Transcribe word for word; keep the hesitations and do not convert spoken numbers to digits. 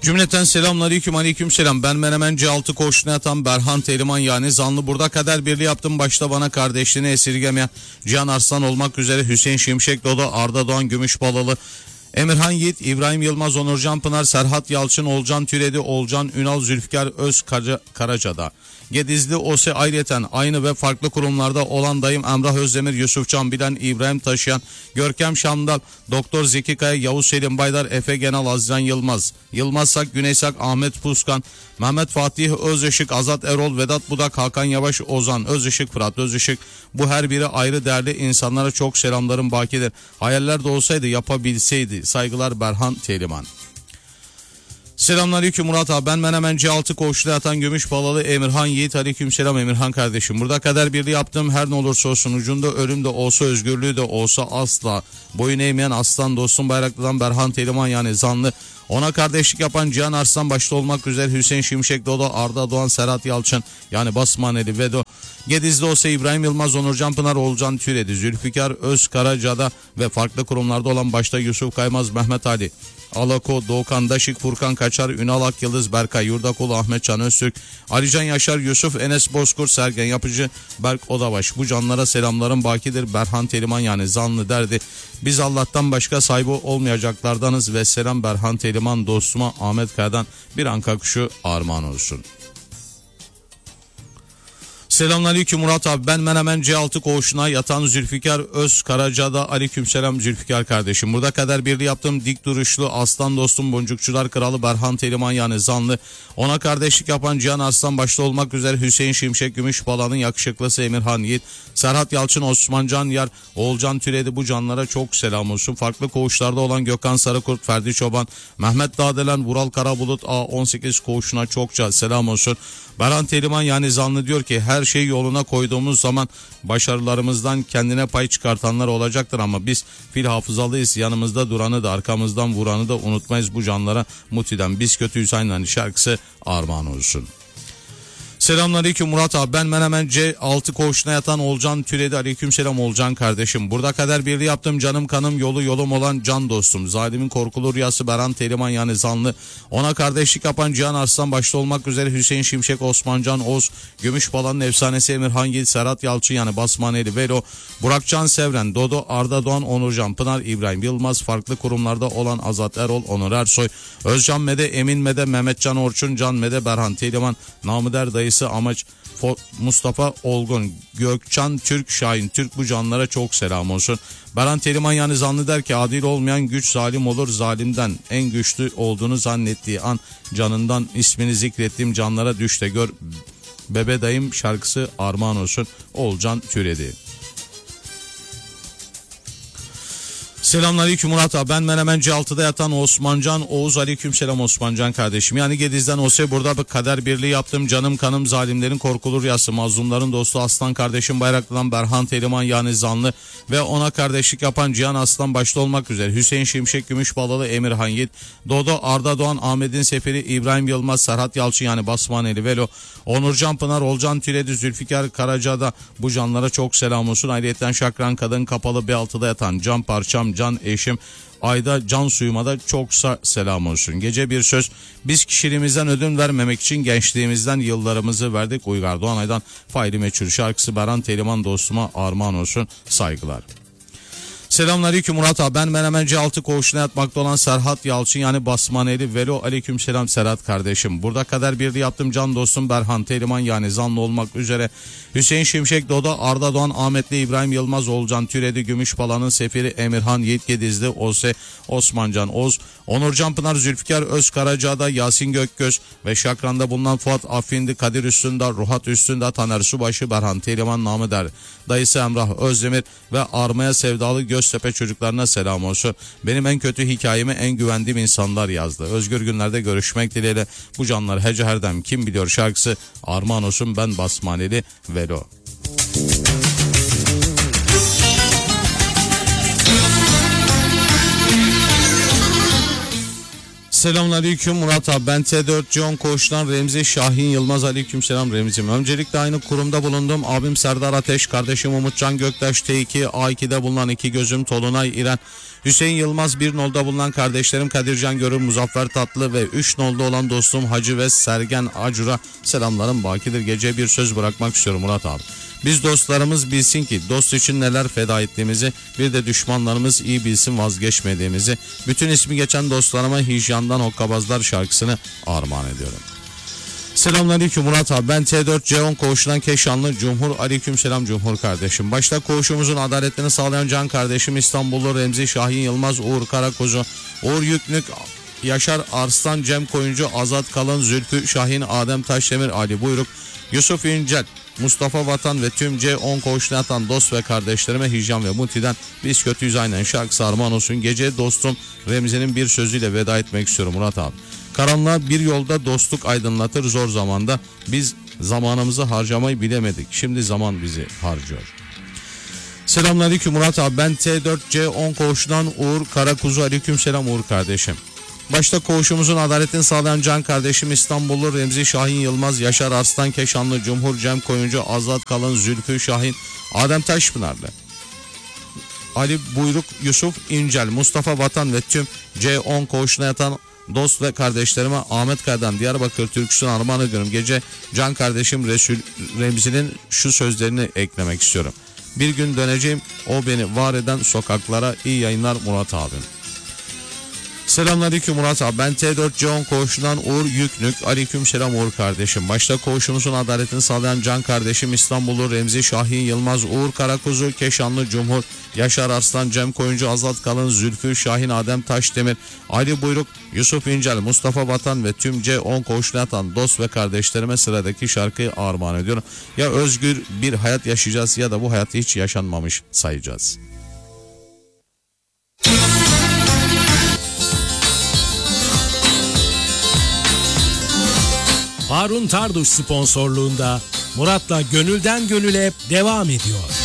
Cümleten selamünaleyküm, aleykümselam. Ben Menemenci altı koğuşuna yatan Berhan Teliman yani zanlı. Burada kader birliği yaptım. Başta bana kardeşliğini esirgemeyen Cihan Arslan olmak üzere Hüseyin Şimşek Dodo, Arda Doğan Gümüşbalalı, Emirhan Yiğit, İbrahim Yılmaz, Onurcan Pınar, Serhat Yalçın, Olcan Türedi, Olcan Ünal, Zülfikar Öz Kara, Karaca'da. Gedizli Ose ayrıyeten aynı ve farklı kurumlarda olan dayım Emrah Özdemir, Yusuf Can Bilen, İbrahim Taşıyan, Görkem Şamdal, Doktor Zeki Kaya, Yavuz Selim Baydar, Efe Genal, Azcan Yılmaz, Yılmaz Sak, Güney Sak, Ahmet Puskan, Mehmet Fatih Özışık, Azat Erol, Vedat Budak, Hakan Yavaş, Ozan Özışık, Fırat Özışık. Bu her biri ayrı değerli insanlara çok selamlarım bakidir. Hayaller de olsaydı yapabilseydi. Saygılar Berhan Teliman. Selamünaleyküm Murat abi, ben Menemenci altı koğuşta yatan Gümüşbalalı Emirhan Yiğit. Aleykümselam Emirhan kardeşim. Burada kader birliği yaptım. Her ne olursa olsun, ucunda ölüm de olsa, özgürlüğü de olsa asla boyun eğmeyen aslan dostum Bayraklı'dan Berhan Teliman yani zanlı. Ona kardeşlik yapan Cihan Arslan başta olmak üzere Hüseyin Şimşek Dodo, Arda Doğan, Serhat Yalçın yani Basmaneli Vedo, Gedizli olsa İbrahim Yılmaz, Onurcan Pınar, Olcan Türedi, Zülfikar Öz Karaca'da ve farklı kurumlarda olan başta Yusuf Kaymaz, Mehmet Ali Alako, Doğukan Daşık, Furkan Kaçar, Ünal Akyıldız, Berkay Yurdakulu, Ahmet Can Öztürk, Alican Yaşar, Yusuf, Enes Bozkurt, Sergen Yapıcı, Berk Odabaş. Bu canlara selamlarım bakidir. Berhan Teliman yani zanlı derdi. Biz Allah'tan başka sahibi olmayacaklardanız ve selam Berhan Teliman dostuma Ahmet Kaya'dan bir anka kuşu armağan olsun. Selamünaleyküm Murat abi, ben Menemen C altı koğuşuna yatan Zülfikar Öz Karaca'da. Aleykümselam Zülfikar kardeşim. Burada kader birliği yaptım. Dik duruşlu aslan dostum Boncukçular Kralı Berhan Teliman yani zanlı. Ona kardeşlik yapan Cihan Arslan başta olmak üzere Hüseyin Şimşek Gümüşbala'nın yakışıklısı Emirhan Yiğit, Serhat Yalçın, Osman Can Yar, Olcan Türedi. Bu canlara çok selam olsun. Farklı koğuşlarda olan Gökhan Sarıkurt, Ferdi Çoban, Mehmet Dağdelen, Vural Karabulut A on sekiz koğuşuna çokça selam olsun. Berhan Teliman yani zanlı diyor ki her şeyi yoluna koyduğumuz zaman başarılarımızdan kendine pay çıkartanlar olacaktır ama biz fil hafızalıyız, yanımızda duranı da arkamızdan vuranı da unutmayız. Bu canlara Muti'den Biz Kötüyüz Aynen şarkısı armağan olsun. Selamünaleyküm Murat abi, ben Menemen C altı koğuşuna yatan Olcan Türedi. Aleykümselam Olcan kardeşim. Burada kader birliği yaptım. Canım kanım yolu yolum olan can dostum. Zalimin korkulu rüyası Berhan Teliman yani zanlı. Ona kardeşlik yapan Cihan Arslan başta olmak üzere Hüseyin Şimşek, Osman Can Oğuz, Gümüşbala'nın efsanesi Emirhan Yiğit, Serhat Yalçın yani Basmaneli Velo, Burakcan Sevren, Dodo, Arda Doğan, Onurcan Pınar, İbrahim Yılmaz, farklı kurumlarda olan Azat Erol, Onur Ersoy, Özcan Mede, Emin Mede, Mehmetcan Orçun, Can Mede, Berhan Teliman, Namıder dayısı Amaç, Mustafa Olgun, Gökçan Türk, Şahin Türk. Bu canlara çok selam olsun. Berhan Teliman yani zanlı der ki adil olmayan güç zalim olur, zalimden en güçlü olduğunu zannettiği an canından ismini zikrettiğim canlara düş de gör. Bebe dayım şarkısı armağan olsun. Olcan Türedi. Selamünaleyküm Murat abi, ben Menemen C altıda yatan Osmancan Oğuz. Aleykümselam Osmancan kardeşim. Yani Gediz'den Ose burada bir kader birliği yaptım. Canım kanım zalimlerin korkulu rüyası, mazlumların dostu aslan kardeşim Bayraklı'dan Berhan Teliman yani zanlı ve ona kardeşlik yapan Cihan Aslan başta olmak üzere Hüseyin Şimşek Gümüşbalalı, Emirhan Yiğit, Dodo, Arda Doğan, Ahmet'in Seferi, İbrahim Yılmaz, Serhat Yalçın yani Basmaneli Velo, Onurcan Pınar, Olcan Türedi, Zülfikar Karaca'da. Bu canlara çok selam olsun. Ayrıyeten Şakran Kadın Kapalı B altıda yatan Can Parçam, Can Eşim, Ayda Can Suyuma da çoksa selam olsun. Gece bir söz, biz kişiliğimizden ödün vermemek için gençliğimizden yıllarımızı verdik. Uygar Doğanay'dan Faili Meçhul şarkısı Berhan Teliman dostuma armağan olsun. Saygılar. Selamünaleyküm Murat abi, ben Menemen C altı koğuşuna yatmakta olan Serhat Yalçın yani Basmaneli Velo. Aleykümselam Serhat kardeşim. Burada kader birliği yaptım. Can dostum Berhan Teliman yani zanlı olmak üzere Hüseyin Şimşek Dodo, Arda Doğan, Ahmetli, İbrahim Yılmaz, Olcan Türedi, Gümüşbala'nın Seferi Emirhan Yiğit, Gedizli Ose, Osmancan Oğuz, Onurcan Pınar, Zülfikar Öz Karaca'da, Yasin Gökgöz ve Şakran'da bulunan Fuat Afindi, Kadir Üstünde, Ruhat Üstünde, Taner Subaşı, Berhan Teliman namı der. Dayısı Emrah Özdemir ve Armaya Sevdalı Göztepe çocuklarına selam olsun. Benim en kötü hikayemi en güvendiğim insanlar yazdı. Özgür günlerde görüşmek dileğiyle. Bu canlar hece herdem kim biliyor şarkısı armağan olsun. Ben Basmaneli Velo. Selamünaleyküm Murat abi, ben T dört C on koğuştan Remzi Şahin Yılmaz. Aleykümselam Remzi'm. Öncelikle aynı kurumda bulundum. Abim Serdar Ateş, kardeşim Umutcan Göktaş, T iki A iki'de bulunan iki gözüm Tolunay İren, Hüseyin Yılmaz, bir nolda bulunan kardeşlerim Kadircan Görür, Muzaffer Tatlı ve üç nolda olan dostum Hacı ve Sergen Acur'a selamlarım bakidir. Gece bir söz bırakmak istiyorum Murat abi. Biz dostlarımız bilsin ki dost için neler feda ettiğimizi, bir de düşmanlarımız iyi bilsin vazgeçmediğimizi. Bütün ismi geçen dostlarıma Hicyan'dan Hokkabazlar şarkısını armağan ediyorum. Selamünaleyküm Murat abi, ben T dört C on koğuşundan Keşanlı Cumhur. Aleykümselam Cumhur kardeşim. Başta koğuşumuzun adaletini sağlayan can kardeşim İstanbullu Remzi Şahin Yılmaz, Uğur Karakuzu, Uğur Yüknük, Yaşar Arslan, Cem Koyuncu, Azat Kalın, Zülfü Şahin, Adem Taşdemir, Ali Buyruk, Yusuf İncel, Mustafa Vatan ve tüm C on koğuşuna atan dost ve kardeşlerime Hicyan ve Muti'den Biz Kötüyüz Aynen şarkısı armağan olsun. Gece dostum Remzi'nin bir sözüyle veda etmek istiyorum Murat abi. Karanlığa bir yolda dostluk aydınlatır zor zamanda. Biz zamanımızı harcamayı bilemedik. Şimdi zaman bizi harcıyor. Selamünaleyküm Murat abi, ben T dört C on koğuşundan Uğur Karakuzu. Aleykümselam Uğur kardeşim. Başta koğuşumuzun adaletini sağlayan can kardeşim İstanbullu Remzi Şahin Yılmaz, Yaşar Arslan Keşanlı Cumhur, Cem Koyuncu, Azat Kalın, Zülfü Şahin, Adem Taşpınarlı, Ali Buyruk, Yusuf İncel, Mustafa Vatan ve tüm C on koğuşuna yatan dost ve kardeşlerime Ahmet Kaya'dan Diyarbakır türküsünü armağan ediyorum. Gece can kardeşim Resul Remzi'nin şu sözlerini eklemek istiyorum. Bir gün döneceğim, o beni var eden sokaklara. İyi yayınlar Murat abim. Selamünaleyküm Murat abi, ben T dört C on koğuşundan Uğur Yüknük. Aleykümselam Uğur kardeşim. Başta koğuşumuzun adaletini sağlayan can kardeşim İstanbullu Remzi Şahin Yılmaz, Uğur Karakuzu, Keşanlı Cumhur, Yaşar Arslan, Cem Koyuncu, Azat Kalın, Zülfü Şahin, Adem Taşdemir, Ali Buyruk, Yusuf İncel, Mustafa Vatan ve tüm C on koğuşuna atan dost ve kardeşlerime sıradaki şarkıyı armağan ediyorum. Ya özgür bir hayat yaşayacağız ya da bu hayatı hiç yaşanmamış sayacağız. Harun Tarduş sponsorluğunda Murat'la Gönülden Gönüle devam ediyor.